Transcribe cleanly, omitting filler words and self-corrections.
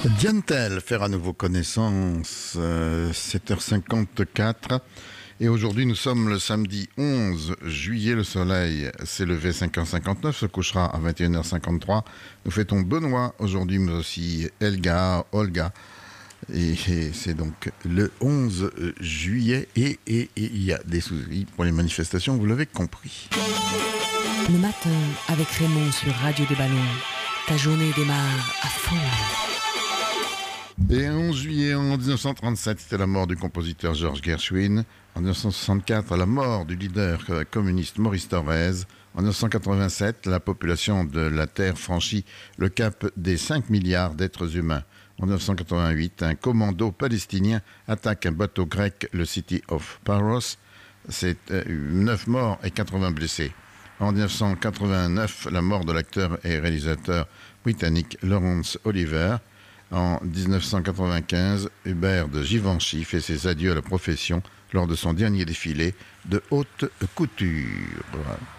Diane Tell, faire à nouveau connaissance, 7h54. Et aujourd'hui, nous sommes le samedi 11 juillet. Le soleil s'est levé 5h59, se couchera à 21h53. Nous fêtons Benoît aujourd'hui, mais aussi Elga, Olga. Et c'est donc le 11 juillet. Et il y a des soucis pour les manifestations, vous l'avez compris. Le matin, avec Raymond sur Radio des Ballons, ta journée démarre à fond. Et 11 juillet en 1937, c'était la mort du compositeur Georges Gershwin. En 1964, la mort du leader communiste Maurice Thorez. En 1987, la population de la Terre franchit le cap des 5 milliards d'êtres humains. En 1988, un commando palestinien attaque un bateau grec, le City of Paros. C'est 9 morts et 80 blessés. En 1989, la mort de l'acteur et réalisateur britannique Laurence Olivier. En 1995, Hubert de Givenchy fait ses adieux à la profession lors de son dernier défilé de haute couture.